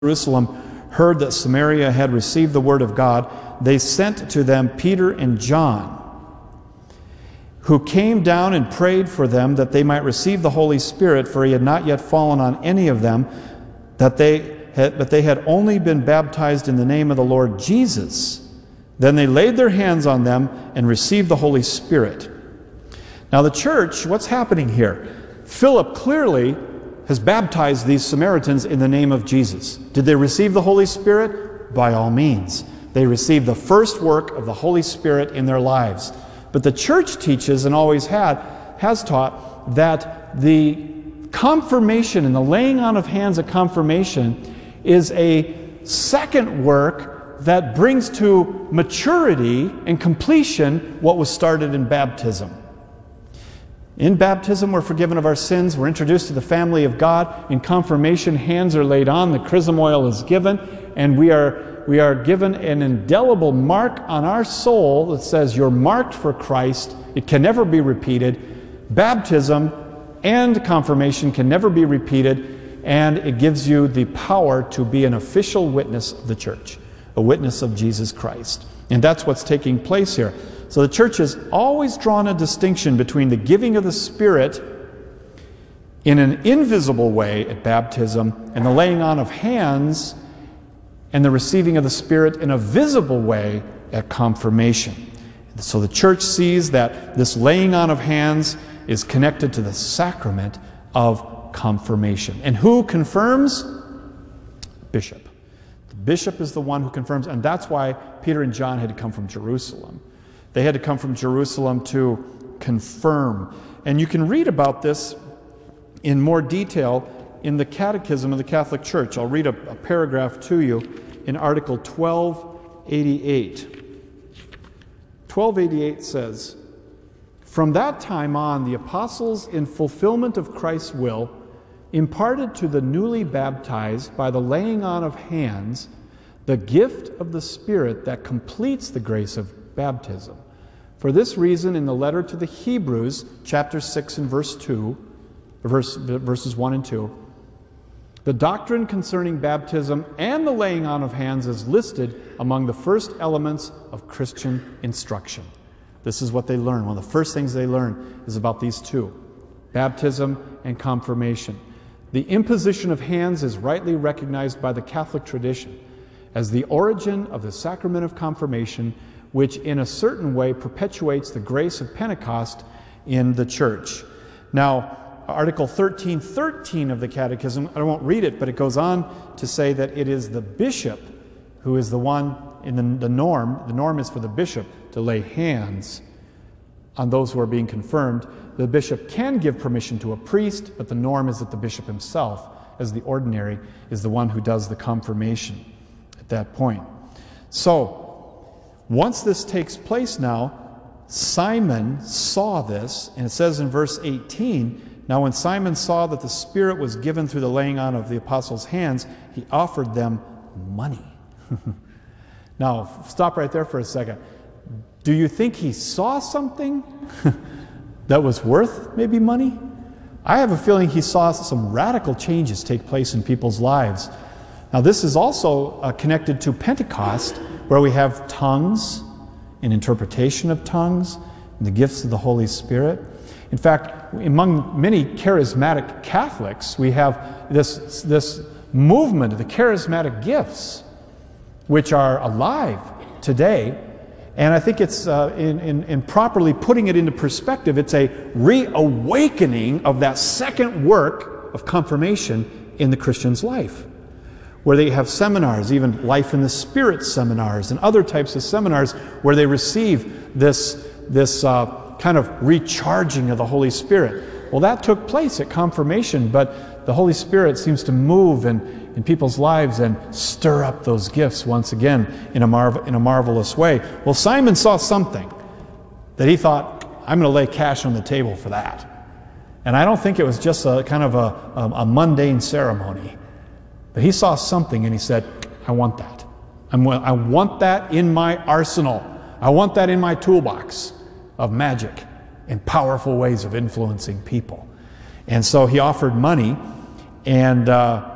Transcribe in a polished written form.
Jerusalem heard that Samaria had received the word of God, they sent to them Peter and John, who came down and prayed for them that they might receive the Holy Spirit, for he had not yet fallen on any of them, but they had only been baptized in the name of the Lord Jesus. Then they laid their hands on them and received the Holy Spirit. Now the church, what's happening here? Philip clearly has baptized these Samaritans in the name of Jesus. Did they receive the Holy Spirit? By all means. They received the first work of the Holy Spirit in their lives. But the church teaches, and always has taught, that the confirmation and the laying on of hands at confirmation is a second work that brings to maturity and completion what was started in baptism. In baptism, we're forgiven of our sins. We're introduced to the family of God. In confirmation, hands are laid on, the chrism oil is given, and we are given an indelible mark on our soul that says, you're marked for Christ. It can never be repeated. Baptism and confirmation can never be repeated, and it gives you the power to be an official witness of the church, a witness of Jesus Christ. And that's what's taking place here. So the church has always drawn a distinction between the giving of the Spirit in an invisible way at baptism and the laying on of hands and the receiving of the Spirit in a visible way at confirmation. So the church sees that this laying on of hands is connected to the sacrament of confirmation. And who confirms? Bishop. The bishop is the one who confirms, and that's why Peter and John had to come from Jerusalem. They had to come from Jerusalem to confirm. And you can read about this in more detail in the Catechism of the Catholic Church. I'll read a paragraph to you in Article 1288. 1288 says, "From that time on, the apostles, in fulfillment of Christ's will, imparted to the newly baptized by the laying on of hands the gift of the Spirit that completes the grace of baptism. For this reason, in the letter to the Hebrews, chapter 6 and verses 1 and 2, the doctrine concerning baptism and the laying on of hands is listed among the first elements of Christian instruction." This is what they learn. One of the first things they learn is about these two, baptism and confirmation. The imposition of hands is rightly recognized by the Catholic tradition as the origin of the sacrament of confirmation, which in a certain way perpetuates the grace of Pentecost in the church. Now, Article 1313 of the Catechism, I won't read it, but it goes on to say that it is the bishop who is the one in the norm. The norm is for the bishop to lay hands on those who are being confirmed. The bishop can give permission to a priest, but the norm is that the bishop himself, as the ordinary, is the one who does the confirmation at that point. So, once this takes place now, Simon saw this, and it says in verse 18, "Now when Simon saw that the Spirit was given through the laying on of the apostles' hands, he offered them money." Now, stop right there for a second. Do you think he saw something that was worth maybe money? I have a feeling he saw some radical changes take place in people's lives. Now, this is also connected to Pentecost, where we have tongues, an interpretation of tongues, and the gifts of the Holy Spirit. In fact, among many charismatic Catholics, we have this movement of the charismatic gifts, which are alive today. And I think it's, in properly putting it into perspective, it's a reawakening of that second work of confirmation in the Christian's life, where they have seminars, even Life in the Spirit seminars and other types of seminars where they receive this kind of recharging of the Holy Spirit. Well, that took place at confirmation, but the Holy Spirit seems to move in people's lives and stir up those gifts once again in a marvelous way. Well, Simon saw something that he thought, I'm going to lay cash on the table for that. And I don't think it was just a kind of a mundane ceremony. But he saw something and he said, I want that. I want that in my arsenal. I want that in my toolbox of magic and powerful ways of influencing people. And so he offered money, and